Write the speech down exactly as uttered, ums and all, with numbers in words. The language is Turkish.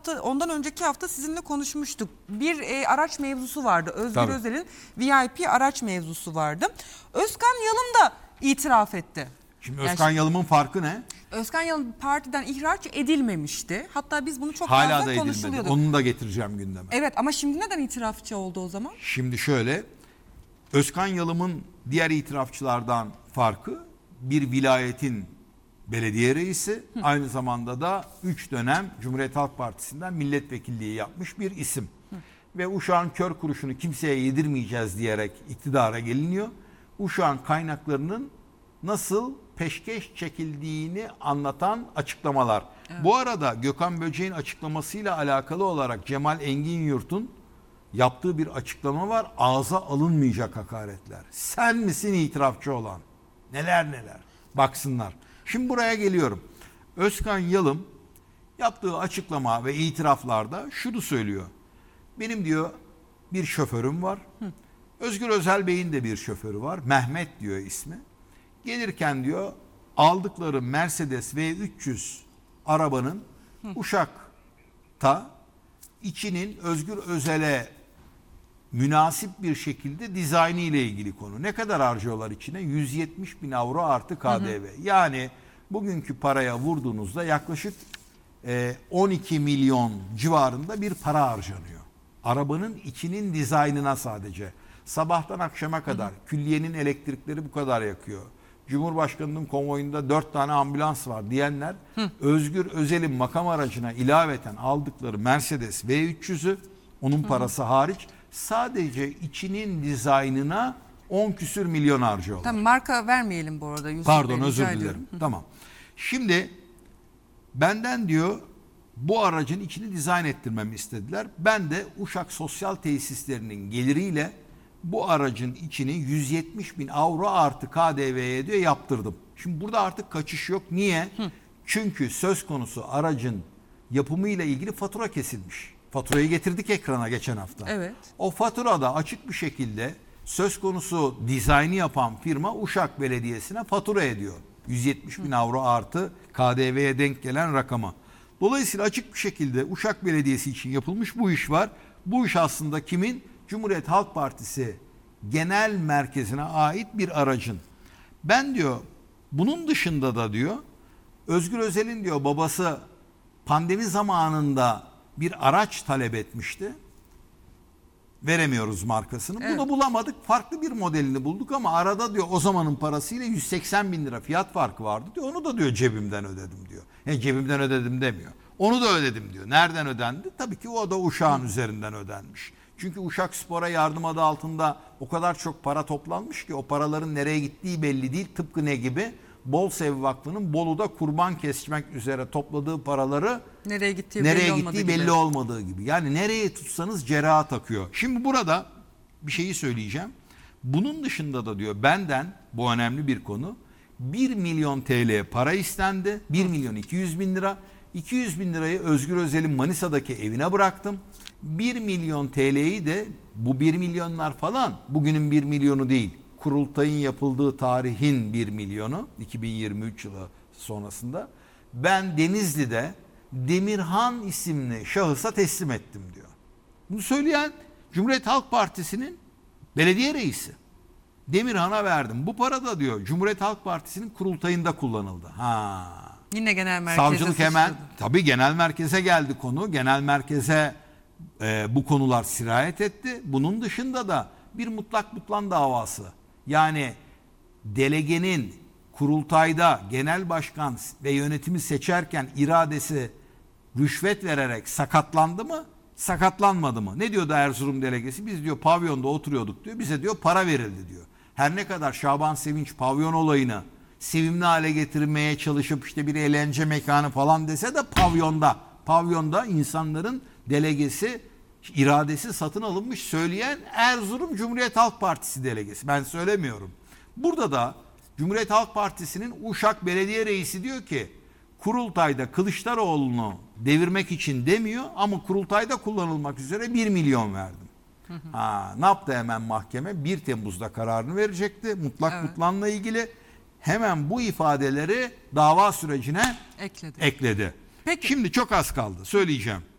hafta, ondan önceki hafta sizinle konuşmuştuk. Bir e, araç mevzusu vardı. Özgür Tabii. Özel'in V I P araç mevzusu vardı. Özkan Yalın da itiraf etti. Şimdi Yani Özkan Yalım'ın farkı ne? Özkan Yalın partiden ihraç edilmemişti. Hatta biz bunu çok Hala fazla da edilmedi. konuşuluyorduk. Onu da getireceğim gündeme. Evet, ama şimdi neden itirafçı oldu o zaman? Şimdi şöyle, Özkan Yalım'ın diğer itirafçılardan farkı bir vilayetin belediye reisi, Hı. aynı zamanda da üç dönem Cumhuriyet Halk Partisi'nden milletvekilliği yapmış bir isim. Hı. Ve Uşak'ın kör kuruşunu kimseye yedirmeyeceğiz diyerek iktidara geliniyor. Uşak'ın kaynaklarının nasıl peşkeş çekildiğini anlatan açıklamalar. Evet. Bu arada Gökhan Böcek'in açıklamasıyla alakalı olarak Cemal Engin-Yurt'un yaptığı bir açıklama var. Ağza alınmayacak hakaretler. Sen misin itirafçı olan? Neler neler. Baksınlar. Şimdi buraya geliyorum. Özkan Yalım yaptığı açıklama ve itiraflarda şunu söylüyor. Benim diyor bir şoförüm var. Hı. Özgür Özel Bey'in de bir şoförü var. Mehmet diyor ismi. Gelirken diyor aldıkları Mercedes V üç yüz arabanın Hı. Uşak'ta içinin Özgür Özel'e münasip bir şekilde dizaynı ile ilgili konu. Ne kadar harcıyorlar içine? yüz yetmiş bin avro artı K D V. Hı hı. Yani bugünkü paraya vurduğunuzda yaklaşık on iki milyon civarında bir para harcanıyor. Arabanın içinin dizaynına sadece. Sabahtan akşama kadar hı hı. külliyenin elektrikleri bu kadar yakıyor. Cumhurbaşkanının konvoyunda dört tane ambulans var diyenler hı. Özgür Özel'in makam aracına ilaveten aldıkları Mercedes V üç yüz'ü onun hı. parası hariç sadece içinin dizaynına on küsür milyon harcıyorlar. Tamam, marka vermeyelim bu arada. Yusuf Pardon Bey, özür dilerim. Tamam. Şimdi benden diyor bu aracın içini dizayn ettirmemi istediler. Ben de Uşak Sosyal Tesislerinin geliriyle bu aracın içini yüz yetmiş bin avro artı K D V'ye diyor yaptırdım. Şimdi burada artık kaçış yok. Niye? Hı. Çünkü söz konusu aracın yapımıyla ilgili fatura kesilmiş. Faturayı getirdik ekrana geçen hafta. Evet. O faturada açık bir şekilde söz konusu dizaynı yapan firma Uşak Belediyesi'ne fatura ediyor. yüz yetmiş bin avro artı K D V'ye denk gelen rakama. Dolayısıyla açık bir şekilde Uşak Belediyesi için yapılmış bu iş var. Bu iş aslında kimin? Cumhuriyet Halk Partisi genel merkezine ait bir aracın. Ben diyor bunun dışında da diyor Özgür Özel'in diyor babası pandemi zamanında bir araç talep etmişti. Veremiyoruz markasını. Evet. Bunu bulamadık. Farklı bir modelini bulduk ama arada diyor o zamanın parasıyla yüz seksen bin lira fiyat farkı vardı diyor. Onu da diyor cebimden ödedim diyor. Yani cebimden ödedim demiyor. Onu da ödedim diyor. Nereden ödendi? Tabii ki o da Uşak'ın Hı. üzerinden ödenmiş. Çünkü Uşak Spor'a yardım adı altında o kadar çok para toplanmış ki o paraların nereye gittiği belli değil. Tıpkı ne gibi? Bolsev Vakfı'nın Bolu'da kurban kesmek üzere topladığı paraları nereye gittiği, nereye belli, gittiği olmadığı belli gibi. olmadığı gibi. Yani nereye tutsanız cerahat akıyor. Şimdi burada bir şeyi söyleyeceğim. Bunun dışında da diyor benden bu önemli bir konu. bir milyon T L para istendi. bir milyon iki yüz bin lira. iki yüz bin lirayı Özgür Özel'in Manisa'daki evine bıraktım. bir milyon T L'yi de bu bir milyonlar falan bugünün bir milyonu değil. Kurultayın yapıldığı tarihin bir milyonu iki bin yirmi üç yılı sonrasında ben Denizli'de Demirhan isimli şahısa teslim ettim diyor. Bunu söyleyen Cumhuriyet Halk Partisi'nin belediye reisi. Demirhan'a verdim. Bu para da diyor Cumhuriyet Halk Partisi'nin kurultayında kullanıldı. Ha. Yine genel merkeze Savcılık hemen tabii genel merkeze geldi konu. Genel merkeze e, bu konular sirayet etti. Bunun dışında da bir mutlak butlan davası. Yani delegenin kurultayda genel başkan ve yönetimi seçerken iradesi rüşvet vererek sakatlandı mı? Sakatlanmadı mı? Ne diyordu Erzurum delegesi? Biz diyor pavyonda oturuyorduk diyor. Bize diyor para verildi diyor. Her ne kadar Şaban Sevinç pavyon olayını sevimli hale getirmeye çalışıp işte bir eğlence mekanı falan dese de pavyonda. Pavyonda insanların delegesi iradesi satın alınmış söyleyen Erzurum Cumhuriyet Halk Partisi delegesi. Ben söylemiyorum. Burada da Cumhuriyet Halk Partisi'nin Uşak Belediye Reisi diyor ki kurultayda Kılıçdaroğlu'nu devirmek için demiyor ama kurultayda kullanılmak üzere bir milyon verdim. Hı hı. Ha, ne yaptı hemen mahkeme? bir Temmuz'da kararını verecekti. Mutlak evet. Mutlan'la ilgili hemen bu ifadeleri dava sürecine ekledi. ekledi. Peki. Şimdi çok az kaldı. Söyleyeceğim.